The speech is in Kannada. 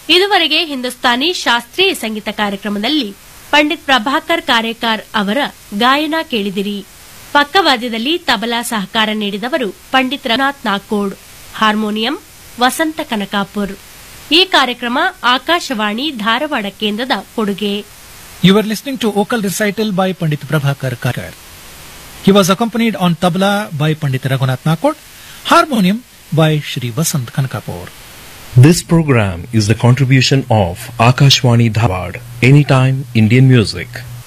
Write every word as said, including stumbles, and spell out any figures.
ಇದುವರೆಗೆ ಹಿಂದೂಸ್ತಾನಿ ಶಾಸ್ತ್ರೀಯ ಸಂಗೀತ ಕಾರ್ಯಕ್ರಮದಲ್ಲಿ ಪಂಡಿತ್ ಪ್ರಭಾಕರ್ ಕಾರೇಕಾರ್ ಅವರ ಗಾಯನ ಕೇಳಿದಿರಿ. ಪಕ್ಕವಾದ್ಯದಲ್ಲಿ ತಬಲಾ ಸಹಕಾರ ನೀಡಿದವರು ಪಂಡಿತ್ ರಘುನಾಥ್ ನಾಕೋಡ್, ಹಾರ್ಮೋನಿಯಂ ವಸಂತ ಕನಕಾಪುರ್. ಈ ಕಾರ್ಯಕ್ರಮ ಆಕಾಶವಾಣಿ ಧಾರವಾಡ ಕೇಂದ್ರದ ಕೊಡುಗೆ. You were listening to vocal recital by Pandit Prabhakar Karekar. He was accompanied on tabla by Pandit Raghunath Nakod, harmonium by Shri Vasant Kanakapur. This program is the contribution of Akashwani Dharwad, Anytime Indian Music.